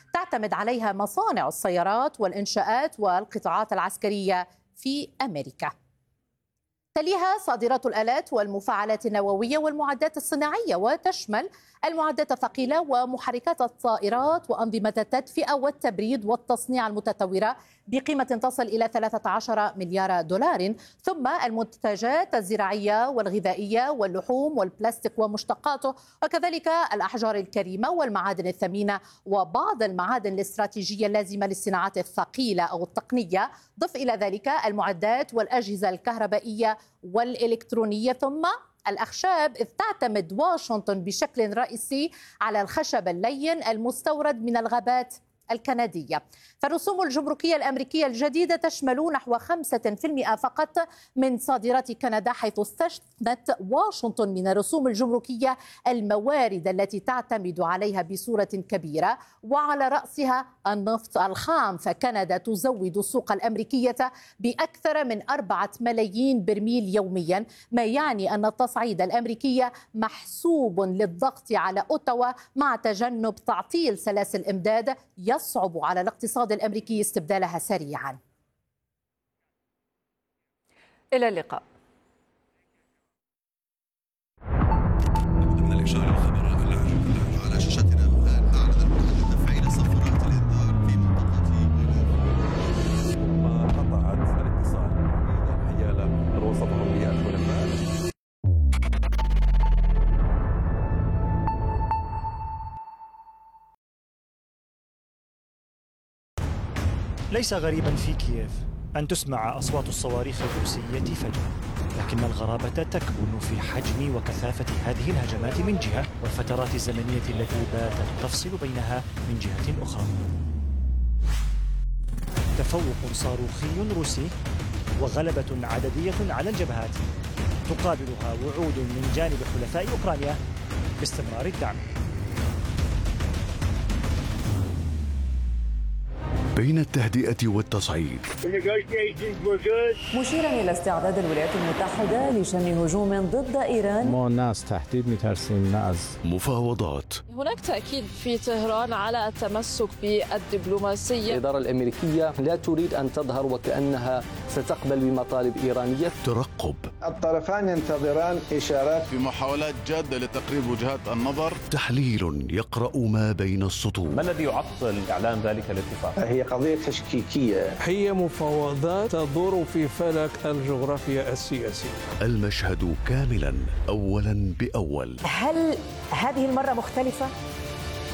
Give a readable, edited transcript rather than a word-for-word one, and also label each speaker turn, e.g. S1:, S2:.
S1: تعتمد عليها مصانع السيارات والإنشاءات والقطاعات العسكرية في أمريكا. تليها صادرات الآلات والمفاعلات النووية والمعدات الصناعية، وتشمل المعدات الثقيلة ومحركات الطائرات وأنظمة التدفئة والتبريد والتصنيع المتطورة بقيمة تصل إلى 13 مليار دولار، ثم المنتجات الزراعية والغذائية واللحوم والبلاستيك ومشتقاته، وكذلك الأحجار الكريمة والمعادن الثمينة وبعض المعادن الاستراتيجية اللازمة للصناعات الثقيلة أو التقنية. ضف إلى ذلك المعدات والأجهزة الكهربائية والإلكترونية، ثم الأخشاب، إذ تعتمد واشنطن بشكل رئيسي على الخشب اللين المستورد من الغابات الكندية. فالرسوم الجمركية الأمريكية الجديدة تشمل نحو 5% فقط من صادرات كندا، حيث استثنت واشنطن من الرسوم الجمركية الموارد التي تعتمد عليها بصورة كبيرة، وعلى رأسها النفط الخام. فكندا تزود السوق الأمريكية بأكثر من 4 ملايين برميل يوميا، ما يعني أن التصعيد الأمريكي محسوب للضغط على أوتاوا مع تجنب تعطيل سلاسل إمداد يصعب على الاقتصاد الأمريكي استبدالها سريعا. إلى اللقاء.
S2: ضمن الإشارة للخبر على شاشتنا الآن، أعلن المتحدث تفعيل صفارات الإنذار في منطقة قطعت الاتصال حيال الوسط الأوروبي الحلفاء.
S3: ليس غريبا في كييف أن تسمع أصوات الصواريخ الروسية فجأة، لكن الغرابة تكمن في حجم وكثافة هذه الهجمات من جهة، والفترات الزمنية التي باتت تفصل بينها من جهة أخرى. تفوق صاروخي روسي وغلبة عددية على الجبهات تقابلها وعود من جانب حلفاء أوكرانيا باستمرار الدعم.
S4: بين التهدئة والتصعيد،
S5: مشيرا إلى استعداد الولايات المتحدة لشن هجوم ضد إيران.
S4: مفاوضات.
S6: هناك تأكيد في طهران على التمسك بالدبلوماسية.
S7: الإدارة الأمريكية لا تريد أن تظهر وكأنها ستقبل بمطالب إيرانية.
S4: ترقب.
S8: الطرفان ينتظران إشارات
S2: في محاولات جادة لتقريب وجهات النظر.
S4: تحليل يقرأ ما بين السطور.
S9: ما الذي يعطل إعلان ذلك الاتفاق؟
S8: هي قضية تشكيكية،
S10: هي مفاوضات تدور في فلك الجغرافيا السياسية.
S4: المشهد كاملا أولا بأول.
S5: هل هذه المرة مختلفة؟